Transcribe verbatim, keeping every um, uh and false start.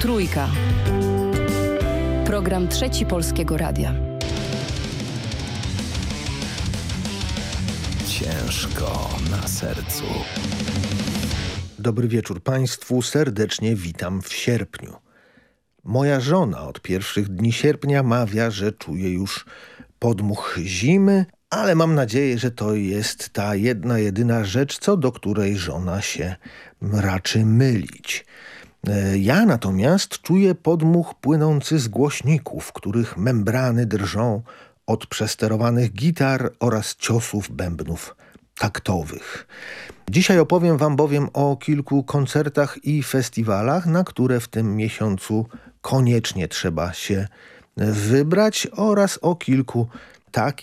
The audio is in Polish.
Trójka. Program Trzeci Polskiego Radia. Ciężko na sercu. Dobry wieczór Państwu, serdecznie witam w sierpniu. Moja żona od pierwszych dni sierpnia mawia, że czuje już podmuch zimy, ale mam nadzieję, że to jest ta jedna, jedyna rzecz, co do której żona się raczy mylić. Ja natomiast czuję podmuch płynący z głośników, których membrany drżą od przesterowanych gitar oraz ciosów bębnów taktowych. Dzisiaj opowiem wam bowiem o kilku koncertach i festiwalach, na które w tym miesiącu koniecznie trzeba się wybrać, oraz o kilku takich,